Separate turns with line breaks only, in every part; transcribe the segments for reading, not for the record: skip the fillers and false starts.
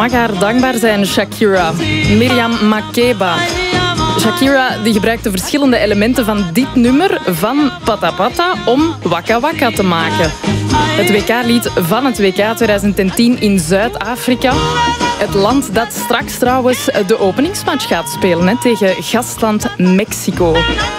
mag haar dankbaar zijn, Shakira. Miriam Makeba. Shakira die gebruikte verschillende elementen van dit nummer van Pata Pata om Waka Waka te maken. Het WK-lied van het WK 2010 in Zuid-Afrika. Het land dat straks trouwens de openingsmatch gaat spelen tegen gastland Mexico.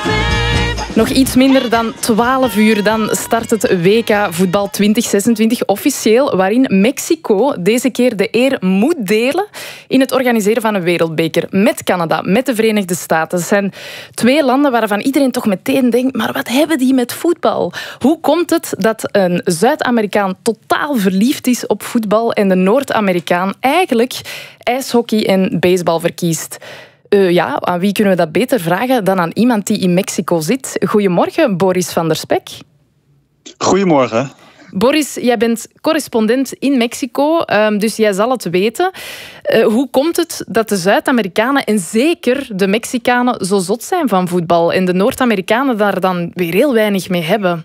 Nog iets minder dan 12 uur, dan start het WK Voetbal 2026 officieel, waarin Mexico deze keer de eer moet delen in het organiseren van een wereldbeker. Met Canada, met de Verenigde Staten. Het zijn twee landen waarvan iedereen toch meteen denkt, maar wat hebben die met voetbal? Hoe komt het dat een Zuid-Amerikaan totaal verliefd is op voetbal en de Noord-Amerikaan eigenlijk ijshockey en baseball verkiest? Aan wie kunnen we dat beter vragen dan aan iemand die in Mexico zit? Goedemorgen, Boris van der Spek.
Goedemorgen.
Boris, jij bent correspondent in Mexico, dus jij zal het weten. Hoe komt het dat de Zuid-Amerikanen en zeker de Mexicanen zo zot zijn van voetbal en de Noord-Amerikanen daar dan weer heel weinig mee hebben?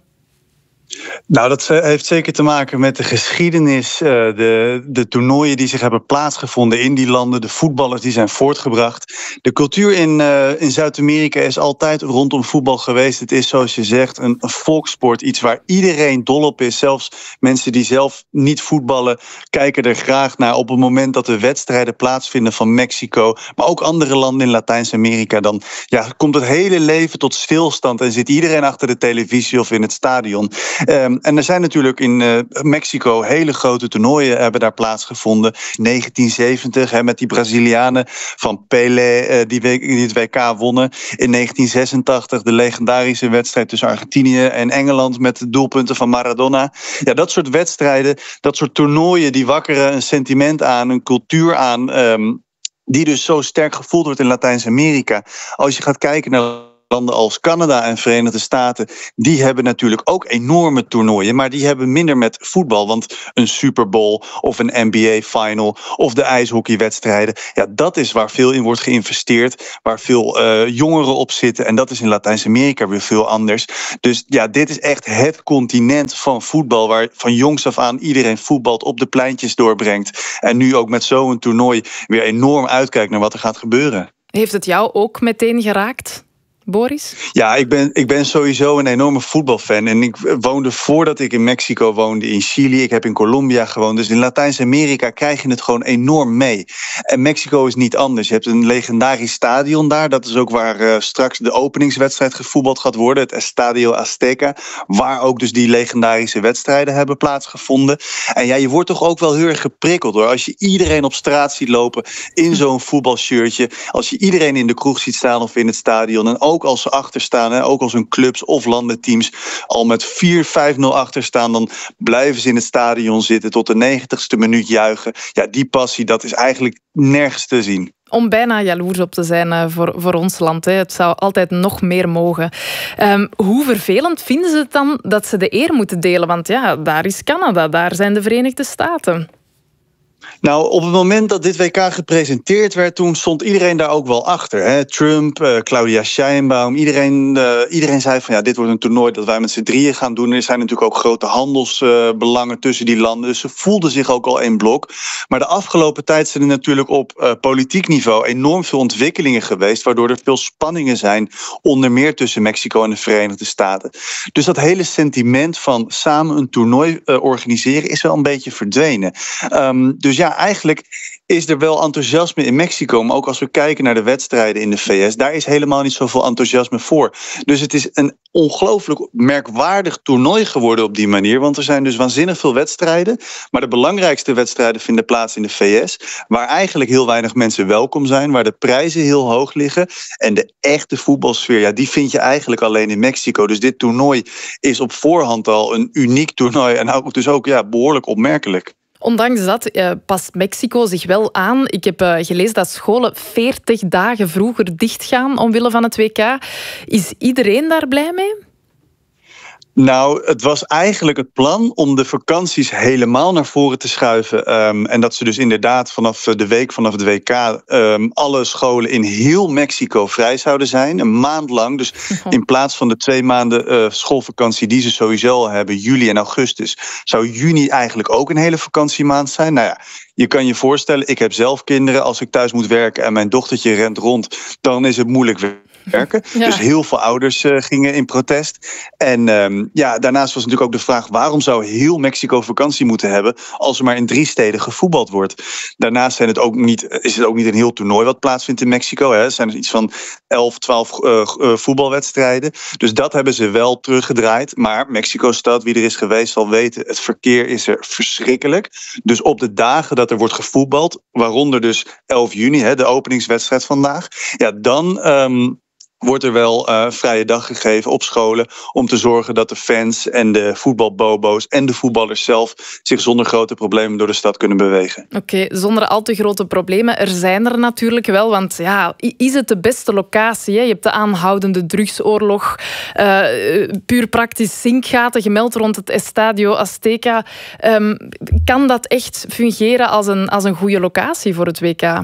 Nou, dat heeft zeker te maken met de geschiedenis, de toernooien die zich hebben plaatsgevonden in die landen, de voetballers die zijn voortgebracht. De cultuur in Zuid-Amerika is altijd rondom voetbal geweest. Het is, zoals je zegt, een volkssport, iets waar iedereen dol op is. Zelfs mensen die zelf niet voetballen, kijken er graag naar. Op het moment dat de wedstrijden plaatsvinden van Mexico, maar ook andere landen in Latijns-Amerika, dan komt het hele leven tot stilstand en zit iedereen achter de televisie of in het stadion. En er zijn natuurlijk in Mexico hele grote toernooien hebben daar plaatsgevonden. 1970 met die Brazilianen van Pelé die het WK wonnen. In 1986 de legendarische wedstrijd tussen Argentinië en Engeland met de doelpunten van Maradona. Ja, dat soort wedstrijden, dat soort toernooien, die wakkeren een sentiment aan, een cultuur aan, die dus zo sterk gevoeld wordt in Latijns-Amerika. Als je gaat kijken naar landen als Canada en Verenigde Staten, die hebben natuurlijk ook enorme toernooien, maar die hebben minder met voetbal. Want een Super Bowl of een NBA-final of de ijshockeywedstrijden, dat is waar veel in wordt geïnvesteerd, waar veel jongeren op zitten. En dat is in Latijns-Amerika weer veel anders. Dus dit is echt het continent van voetbal, waar van jongs af aan iedereen voetbalt, op de pleintjes doorbrengt. En nu ook met zo'n toernooi weer enorm uitkijkt naar wat er gaat gebeuren.
Heeft het jou ook meteen geraakt, Boris?
Ja, ik ben sowieso een enorme voetbalfan. En ik woonde voordat ik in Mexico woonde in Chili. Ik heb in Colombia gewoond. Dus in Latijns-Amerika krijg je het gewoon enorm mee. En Mexico is niet anders. Je hebt een legendarisch stadion daar. Dat is ook waar straks de openingswedstrijd gevoetbald gaat worden. Het Estadio Azteca. Waar ook dus die legendarische wedstrijden hebben plaatsgevonden. En je wordt toch ook wel heel erg geprikkeld hoor. Als je iedereen op straat ziet lopen in zo'n voetbalshirtje. Als je iedereen in de kroeg ziet staan of in het stadion. En ook als ze achter staan, ook als hun clubs of landenteams al met 4-5-0 achter staan, dan blijven ze in het stadion zitten tot de 90ste minuut juichen. Ja, die passie, dat is eigenlijk nergens te zien.
Om bijna jaloers op te zijn voor ons land. Hè. Het zou altijd nog meer mogen. Hoe vervelend vinden ze het dan dat ze de eer moeten delen? Want daar is Canada, daar zijn de Verenigde Staten.
Nou, op het moment dat dit WK gepresenteerd werd, toen stond iedereen daar ook wel achter. Hè? Trump, Claudia Sheinbaum, iedereen zei van dit wordt een toernooi dat wij met z'n drieën gaan doen. Er zijn natuurlijk ook grote handelsbelangen tussen die landen. Dus ze voelden zich ook al één blok. Maar de afgelopen tijd zijn er natuurlijk op politiek niveau enorm veel ontwikkelingen geweest, waardoor er veel spanningen zijn, onder meer tussen Mexico en de Verenigde Staten. Dus dat hele sentiment van samen een toernooi organiseren is wel een beetje verdwenen. Dus eigenlijk is er wel enthousiasme in Mexico. Maar ook als we kijken naar de wedstrijden in de VS, daar is helemaal niet zoveel enthousiasme voor. Dus het is een ongelooflijk merkwaardig toernooi geworden op die manier. Want er zijn dus waanzinnig veel wedstrijden. Maar de belangrijkste wedstrijden vinden plaats in de VS. Waar eigenlijk heel weinig mensen welkom zijn. Waar de prijzen heel hoog liggen. En de echte voetbalsfeer, die vind je eigenlijk alleen in Mexico. Dus dit toernooi is op voorhand al een uniek toernooi. En dus ook behoorlijk opmerkelijk.
Ondanks dat past Mexico zich wel aan. Ik heb gelezen dat scholen 40 dagen vroeger dichtgaan omwille van het WK. Is iedereen daar blij mee?
Nou, het was eigenlijk het plan om de vakanties helemaal naar voren te schuiven. En dat ze dus inderdaad vanaf het WK... alle scholen in heel Mexico vrij zouden zijn. Een maand lang. Dus in plaats van de 2 maanden schoolvakantie die ze sowieso al hebben, juli en augustus, zou juni eigenlijk ook een hele vakantiemaand zijn. Nou ja, je kan je voorstellen, ik heb zelf kinderen. Als ik thuis moet werken en mijn dochtertje rent rond, dan is het moeilijk werken. Ja. Dus heel veel ouders gingen in protest. En daarnaast was natuurlijk ook de vraag, waarom zou heel Mexico vakantie moeten hebben als er maar in 3 steden gevoetbald wordt? Daarnaast is het ook niet een heel toernooi wat plaatsvindt in Mexico. Hè. Er zijn dus iets van 11, 12 voetbalwedstrijden. Dus dat hebben ze wel teruggedraaid. Maar Mexico-stad, wie er is geweest zal weten, het verkeer is er verschrikkelijk. Dus op de dagen dat er wordt gevoetbald, waaronder dus 11 juni, de openingswedstrijd vandaag, ja, dan wordt er wel vrije dag gegeven op scholen om te zorgen dat de fans en de voetbalbobo's en de voetballers zelf zich zonder grote problemen door de stad kunnen bewegen. Oké,
zonder al te grote problemen. Er zijn er natuurlijk wel, want ja, is het de beste locatie? Hè? Je hebt de aanhoudende drugsoorlog, puur praktisch zinkgaten gemeld rond het Estadio Azteca. Kan dat echt fungeren als een goede locatie voor het WK?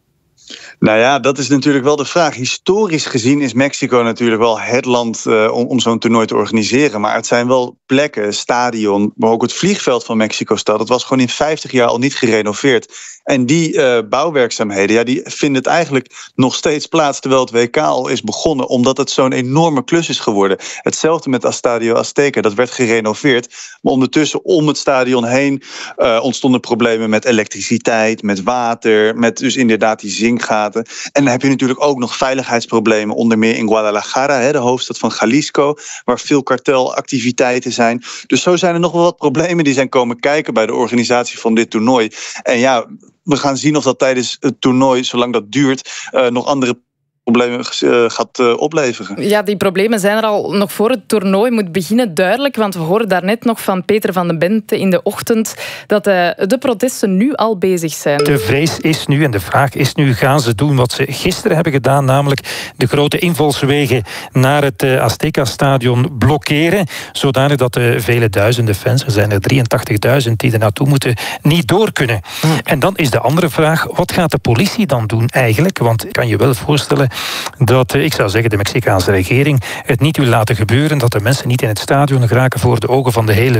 Nou ja, dat is natuurlijk wel de vraag. Historisch gezien is Mexico natuurlijk wel het land om zo'n toernooi te organiseren. Maar het zijn wel plekken, stadion, maar ook het vliegveld van Mexico-stad. Dat was gewoon in 50 jaar al niet gerenoveerd. En die bouwwerkzaamheden, die vinden het eigenlijk nog steeds plaats terwijl het WK al is begonnen, omdat het zo'n enorme klus is geworden. Hetzelfde met Estadio Azteca, dat werd gerenoveerd. Maar ondertussen om het stadion heen ontstonden problemen met elektriciteit, met water, met dus inderdaad die zinkgaten. En dan heb je natuurlijk ook nog veiligheidsproblemen, onder meer in Guadalajara, de hoofdstad van Jalisco, waar veel kartelactiviteiten zijn. Dus zo zijn er nog wel wat problemen die zijn komen kijken bij de organisatie van dit toernooi. En ja, we gaan zien of dat tijdens het toernooi, zolang dat duurt, nog andere problemen gaat opleveren.
Ja, die problemen zijn er al nog voor het toernooi moet beginnen, duidelijk. Want we horen daarnet nog van Peter van den Bente in de ochtend dat de protesten nu al bezig zijn.
De vrees is nu en de vraag is nu, gaan ze doen wat ze gisteren hebben gedaan, namelijk de grote invalswegen naar het Azteca-stadion blokkeren, zodanig dat de vele duizenden fans, er zijn er 83.000 die er naartoe moeten, niet door kunnen. En dan is de andere vraag, wat gaat de politie dan doen eigenlijk? Want ik kan je wel voorstellen dat, ik zou zeggen, de Mexicaanse regering het niet wil laten gebeuren dat de mensen niet in het stadion geraken voor de ogen van de hele